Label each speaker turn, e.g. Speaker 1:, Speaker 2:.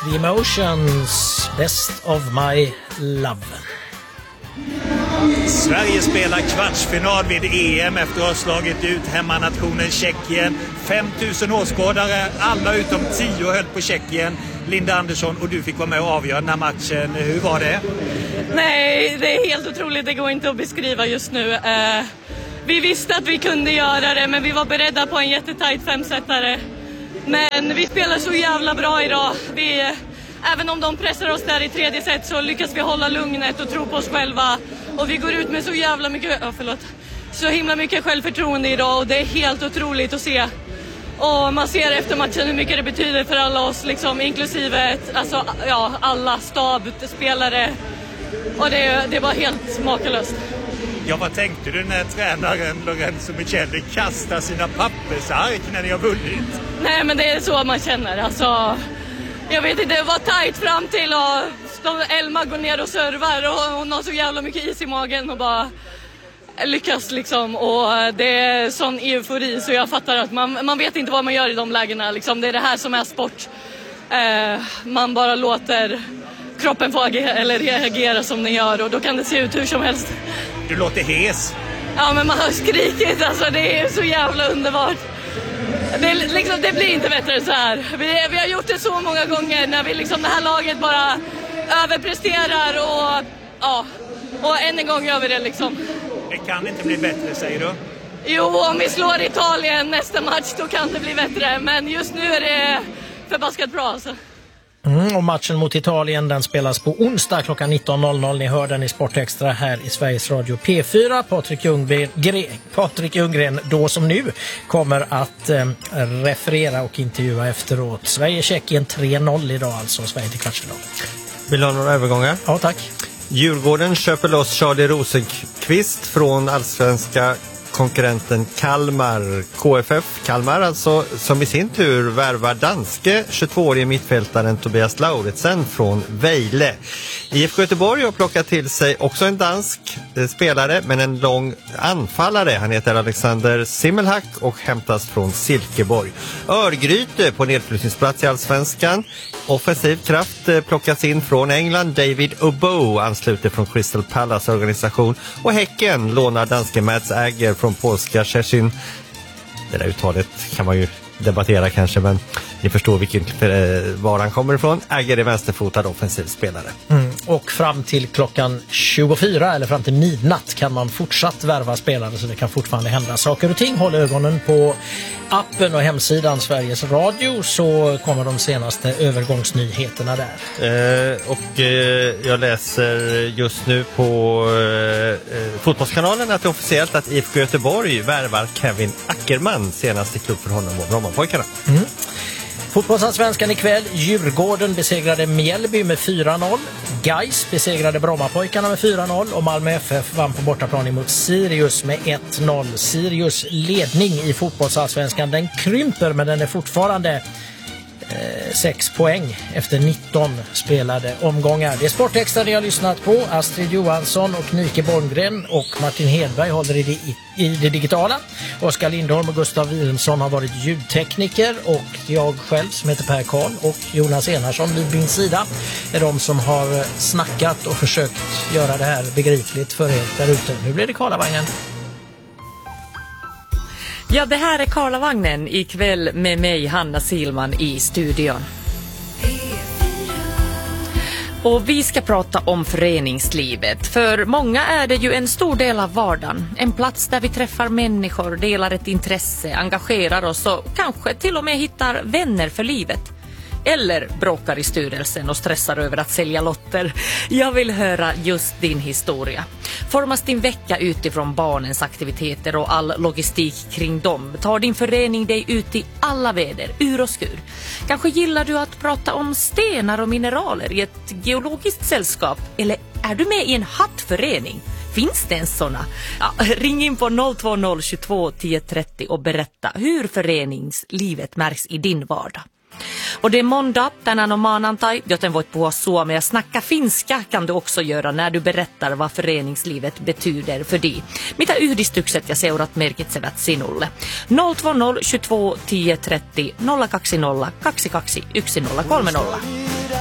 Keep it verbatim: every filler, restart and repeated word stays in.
Speaker 1: The Emotions, Best of My Love.
Speaker 2: Sverige spelar kvartsfinal vid E M efter att ha slagit ut hemmanationen Tjeckien. fem tusen åskådare, alla utom tio höll på Tjeckien. Linda Andersson, och du fick vara med och avgöra den här matchen. Hur var det?
Speaker 3: Nej, det är helt otroligt. Det går inte att beskriva just nu. Uh, vi visste att vi kunde göra det, men vi var beredda på en jättetajt femsetare. Men vi spelar så jävla bra idag. Vi... Även om de pressar oss där i tredje set så lyckas vi hålla lugnet och tro på oss själva. Och vi går ut med så jävla mycket, ja, förlåt, så himla mycket självförtroende idag, och det är helt otroligt att se. Och man ser efter matchen hur mycket det betyder för alla oss, liksom, inklusive alltså, ja, alla stab, spelare. Och det, det var helt makalöst.
Speaker 2: Ja, vad tänkte du när tränaren Lorenzo Michelli kastar sina pappersark när ni har vunnit?
Speaker 3: Nej, men det är så man känner, alltså... Jag vet inte, det var tajt fram till och Elma går ner och servar och hon har så jävla mycket is i magen och bara lyckas liksom. Och det är sån eufori så jag fattar att man, man vet inte vad man gör i de lägena. Liksom. Det är det här som är sport. Eh, man bara låter kroppen få agera, eller reagera som den gör, och då kan det se ut hur som helst.
Speaker 2: Du låter hes.
Speaker 3: Ja, men man har skrikit, alltså det är så jävla underbart. Det, liksom, det blir inte bättre än så här. Vi, vi har gjort det så många gånger när vi liksom, det här laget bara överpresterar och ja, och än en gång gör vi det liksom.
Speaker 2: Det kan inte bli bättre, säger du?
Speaker 3: Jo, om vi slår Italien nästa match då kan det bli bättre, men just nu är det förbaskat bra alltså.
Speaker 1: Mm, och matchen mot Italien, den spelas på onsdag klockan nitton noll noll. Ni hör den i Sportextra här i Sveriges Radio P fyra. Patrik Ljunggren, Patrik Ljunggren då som nu kommer att eh, referera och intervjua efteråt. Sverige-Tjeckien tre noll idag, alltså Sverige till kvartsfinal.
Speaker 4: Vill du ha några övergångar?
Speaker 1: Ja, tack.
Speaker 4: Djurgården köper loss Charlie Rosenqvist från allsvenska konkurrenten Kalmar. K F F Kalmar alltså, som i sin tur värvar danske tjugotvåårige mittfältaren Tobias Lauritsen från Vejle. I F K Göteborg har plockat till sig också en dansk eh, spelare, men en lång anfallare. Han heter Alexander Simmelhack och hämtas från Silkeborg. Örgryte på nedflyttningsplats i allsvenskan. Offensiv kraft eh, plockas in från England. David Obo ansluter från Crystal Palace organisation. Och Häcken lånar danske Mats Agger från polska Szczecin. Det där uttalet kan man ju debattera kanske, men ni förstår vilken var han kommer ifrån. Äger är vänsterfotad offensiv spelare.
Speaker 1: Mm, och fram till klockan tjugofyra eller fram till midnatt kan man fortsatt värva spelare, så det kan fortfarande hända saker och ting. Håll ögonen på appen och hemsidan Sveriges Radio, så kommer de senaste övergångsnyheterna där.
Speaker 4: Eh, och eh, jag läser just nu på eh, Fotbollskanalen att det är officiellt att I F K Göteborg värvar Kevin Ackerman, senaste klubb för honom och Brommapojkarna.
Speaker 1: Mm. Fotbollsallsvenskan ikväll. Djurgården besegrade Mjällby med fyra noll. Gais besegrade Brommapojkarna med fyra noll. Och Malmö F F vann på bortaplan emot Sirius med ett noll. Sirius ledning i fotbollsallsvenskan, den krymper, men den är fortfarande eh, sex poäng efter nitton spelade omgångar. Det är Sportextra ni har lyssnat på. Astrid Johansson och Nike Borngren och Martin Hedberg håller i det, i, i det digitala. Oskar Lindholm och Gustav Wilhelmsson har varit ljudtekniker, och jag själv som heter Per Karl och Jonas Enarsson vid min sida är de som har snackat och försökt göra det här begripligt för er där ute. Nu blir det Karlavagnen.
Speaker 5: Ja, det här är Karlavagnen ikväll med mig, Hanna Silman, i studion. Och vi ska prata om föreningslivet. För många är det ju en stor del av vardagen. En plats där vi träffar människor, delar ett intresse, engagerar oss och kanske till och med hittar vänner för livet. Eller bråkar i styrelsen och stressar över att sälja lotter. Jag vill höra just din historia. Formas din vecka utifrån barnens aktiviteter och all logistik kring dem? Tar din förening dig ut i alla väder, ur och skur? Kanske gillar du att prata om stenar och mineraler i ett geologiskt sällskap? Eller är du med i en hattförening? Finns det en såna? Ja, ring in på noll två noll tjugotvå tio trettio och berätta hur föreningslivet märks i din vardag. Och det är måndag, tänään on maanantai, joten voit puhua suomea. Snacka finska kan du också göra när du berättar vad föreningslivet betyder för dig. Mitä yhdistykset ja seurat merkitsevät sinulle? noll två noll tjugotvå tio trettio nolla kaksi nolla kaksi kaksi yksi nolla kolme nolla.